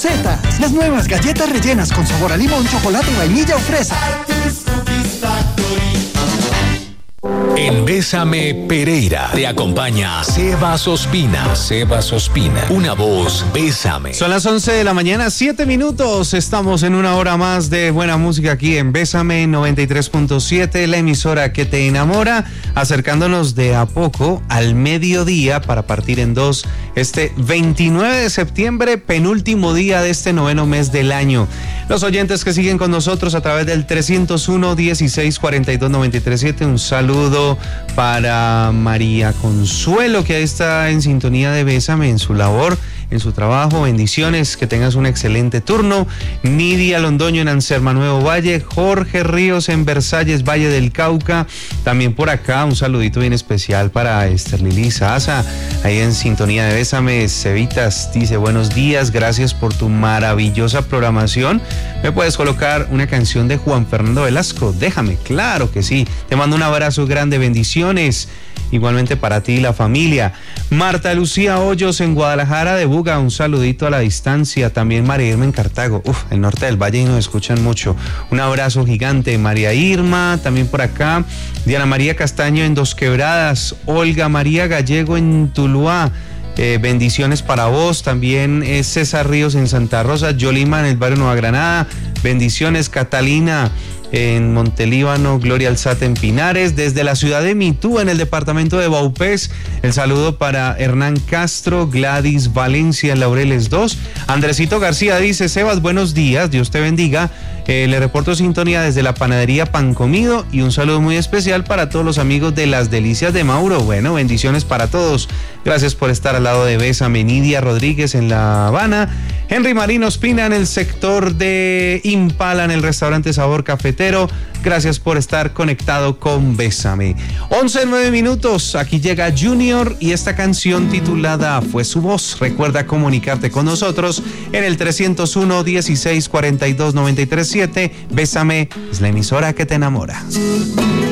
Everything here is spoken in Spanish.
recetas. Las nuevas galletas rellenas con sabor a limón, chocolate, vainilla o fresa. En Bésame Pereira te acompaña Sebas Ospina. Sebas Ospina, una voz Bésame. Son las 11 de la mañana, 7 minutos. Estamos en una hora más de buena música aquí en Bésame 93.7, la emisora que te enamora, acercándonos de a poco al mediodía para partir en dos este 29 de septiembre, penúltimo día de este noveno mes del año. Los oyentes que siguen con nosotros a través del 301-1642-937, un saludo para María Consuelo, que ahí está en sintonía de Bésame en su labor, en su trabajo. Bendiciones, que tengas un excelente turno. Nidia Londoño en Anserma Nuevo Valle, Jorge Ríos en Versalles, Valle del Cauca. También por acá un saludito bien especial para Esther Lili Saza, ahí en sintonía de Bésame. Cevitas dice: buenos días, gracias por tu maravillosa programación. ¿Me puedes colocar una canción de Juan Fernando Velasco? Déjame, claro que sí. Te mando un abrazo grande, bendiciones. Igualmente para ti y la familia. Marta Lucía Hoyos en Guadalajara de Buga, un saludito a la distancia. También María Irma en Cartago, el norte del valle, y nos escuchan mucho. Un abrazo gigante, María Irma. También por acá Diana María Castaño en Dos Quebradas, Olga María Gallego en Tuluá. Bendiciones para vos. También César Ríos en Santa Rosa, Yolima en el barrio Nueva Granada. Bendiciones, Catalina en Montelíbano, Gloria Alzate en Pinares. Desde la ciudad de Mitú, en el departamento de Baupés, el saludo para Hernán Castro, Gladys Valencia en Laureles 2. Andresito García dice: Sebas, buenos días, Dios te bendiga. Le reporto sintonía desde la panadería Pan Comido, y un saludo muy especial para todos los amigos de Las Delicias de Mauro. Bueno, bendiciones para todos. Gracias por estar al lado de Bésame. Nidia Rodríguez en La Habana. Henry Marino Espina en el sector de Impala, en el restaurante Sabor Cafetero. Gracias por estar conectado con Bésame. 11:09 minutos. Aquí llega Junior y esta canción titulada Fue su voz. Recuerda comunicarte con nosotros en el 301-1642-937. Bésame es la emisora que te enamora.